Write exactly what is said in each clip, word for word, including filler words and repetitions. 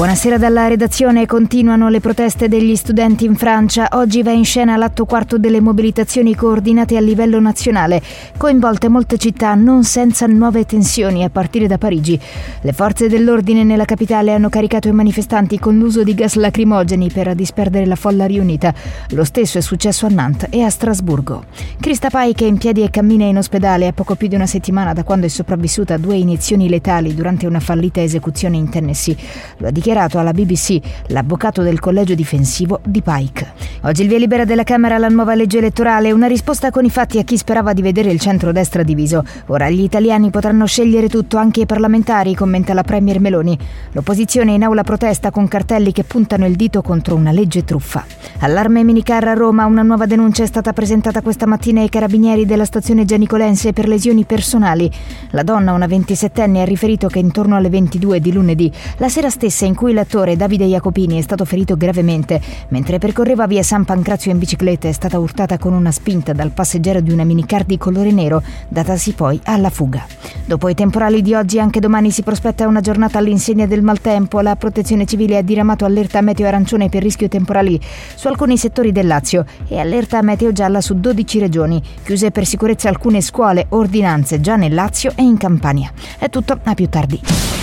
Buonasera dalla redazione. Continuano le proteste degli studenti in Francia. Oggi va in scena l'atto quarto delle mobilitazioni coordinate a livello nazionale, coinvolte molte città, non senza nuove tensioni a partire da Parigi. Le forze dell'ordine nella capitale hanno caricato i manifestanti con l'uso di gas lacrimogeni per disperdere la folla riunita. Lo stesso è successo a Nantes e a Strasburgo. Krista Paik è in piedi e cammina in ospedale a poco più di una settimana da quando è sopravvissuta a due iniezioni letali durante una fallita esecuzione in Tennessee. Lo ha dichiarato alla B B C l'avvocato del collegio difensivo di Paik. Oggi il via libera della Camera alla nuova legge elettorale, una risposta con i fatti a chi sperava di vedere il centrodestra diviso. Ora gli italiani potranno scegliere tutto, anche i parlamentari, commenta la premier Meloni. L'opposizione in aula protesta con cartelli che puntano il dito contro una legge truffa. Allarme minicar a Roma, una nuova denuncia è stata presentata questa mattina ai carabinieri della stazione Gianicolense per lesioni personali. La donna, una ventisettenne, ha riferito che intorno alle ventidue di lunedì, la sera stessa in cui l'attore Davide Jacopini è stato ferito gravemente, mentre percorreva via San Pancrazio in bicicletta, è stata urtata con una spinta dal passeggero di una minicar di colore nero, datasi poi alla fuga. Dopo i temporali di oggi, anche domani si prospetta una giornata all'insegna del maltempo. La Protezione Civile ha diramato allerta meteo arancione per rischio temporali su alcuni settori del Lazio e allerta meteo gialla su dodici regioni. Chiuse per sicurezza alcune scuole, ordinanze già nel Lazio e in Campania. È tutto, a più tardi.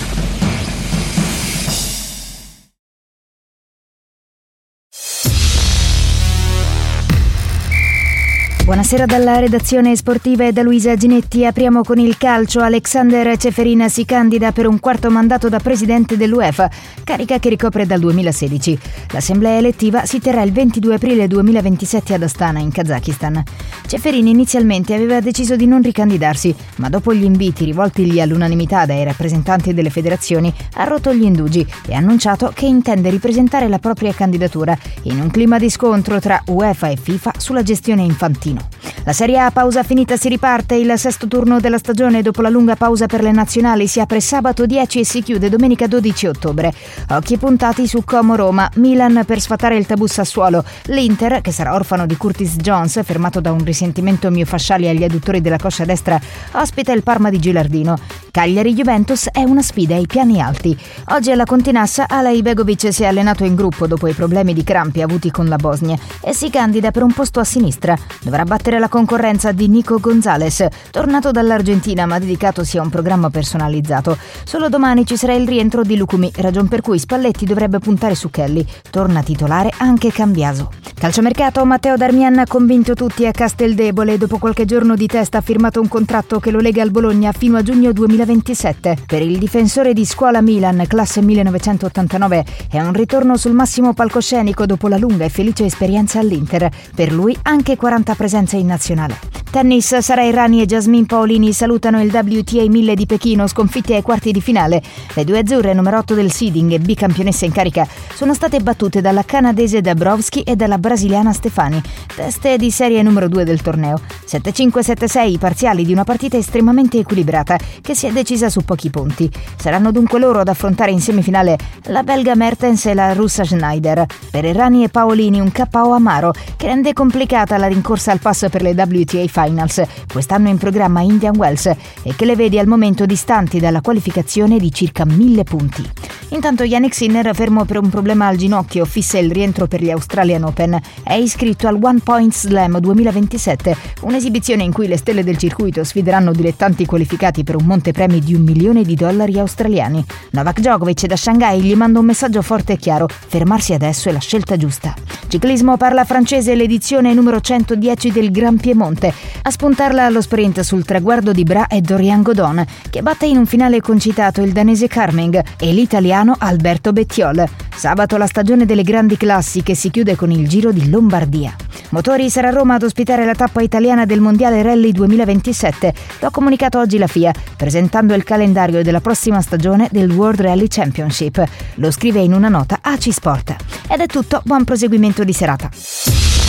Buonasera dalla redazione sportiva e da Luisa Ginetti. Apriamo con il calcio. Alexander Ceferin si candida per un quarto mandato da presidente dell'UEFA, carica che ricopre dal duemilasedici. L'assemblea elettiva si terrà il ventidue aprile duemilaventisette ad Astana, in Kazakistan. Ceferin inizialmente aveva deciso di non ricandidarsi, ma dopo gli inviti rivoltigli all'unanimità dai rappresentanti delle federazioni ha rotto gli indugi e ha annunciato che intende ripresentare la propria candidatura in un clima di scontro tra UEFA e FIFA sulla gestione infantile. La Serie A, pausa finita, si riparte. Il sesto turno della stagione dopo la lunga pausa per le nazionali si apre sabato dieci e si chiude domenica dodici ottobre. Occhi puntati su Como Roma, Milan per sfatare il tabù Sassuolo, l'Inter, che sarà orfano di Curtis Jones fermato da un risentimento miofasciale agli adduttori della coscia destra, ospita il Parma di Gilardino. Cagliari Juventus è una sfida ai piani alti. Oggi alla Continassa Alay Begovic si è allenato in gruppo dopo i problemi di crampi avuti con la Bosnia e si candida per un posto a sinistra. Dovrà battere la concorrenza di Nico Gonzalez, tornato dall'Argentina ma dedicatosi a un programma personalizzato. Solo domani ci sarà il rientro di Lucumi, ragion per cui Spalletti dovrebbe puntare su Kelly. Torna titolare anche Cambiaso. Calciomercato, Matteo Darmian ha convinto tutti a Casteldebole. Dopo qualche giorno di testa ha firmato un contratto che lo lega al Bologna fino a giugno duemilaventisette. Per il difensore di scuola Milan, classe millenovecentottantanove, è un ritorno sul massimo palcoscenico dopo la lunga e felice esperienza all'Inter. Per lui anche quaranta presenze in nazionale. Tennis, Sara Errani e Jasmine Paolini salutano il W T A mille di Pechino, sconfitte ai quarti di finale. Le due azzurre, numero otto del seeding e bicampionesse in carica, sono state battute dalla canadese Dabrowski e dalla brasiliana Stefani, teste di serie numero due del torneo. sette cinque sette sei, i parziali di una partita estremamente equilibrata che si è decisa su pochi punti. Saranno dunque loro ad affrontare in semifinale la belga Mertens e la russa Schneider. Per Errani e Paolini un K O amaro che rende complicata la rincorsa al passo per le W T A Finals, quest'anno in programma Indian Wells, e che le vede al momento distanti dalla qualificazione di circa mille punti. Intanto Jannik Sinner, fermo per un problema al ginocchio, fissa il rientro per gli Australian Open. È iscritto al One Point Slam duemilaventisette, un'esibizione in cui le stelle del circuito sfideranno dilettanti qualificati per un montepremi di un milione di dollari australiani. Novak Djokovic da Shanghai gli manda un messaggio forte e chiaro: fermarsi adesso è la scelta giusta. Ciclismo, parla francese, l'edizione numero centodieci del Gran Piemonte. A spuntarla allo sprint sul traguardo di Bra è Dorian Godon, che batte in un finale concitato il danese Carming e l'italiano Alberto Bettiol. Sabato la stagione delle grandi classiche si chiude con il Giro di Lombardia. Motori, sarà Roma ad ospitare la tappa italiana del Mondiale Rally duemilaventisette. Lo ha comunicato oggi la F I A, presentando il calendario della prossima stagione del World Rally Championship. Lo scrive in una nota A C I Sport. Ed è tutto, buon proseguimento di serata.